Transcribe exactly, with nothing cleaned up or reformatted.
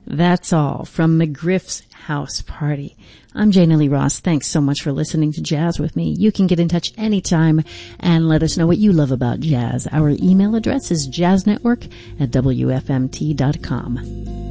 That's all from McGriff's House Party. I'm Jana Lee Ross. Thanks so much for listening to Jazz with me. You can get in touch anytime and let us know what you love about jazz. Our email address is jazznetwork at W F M T dot com.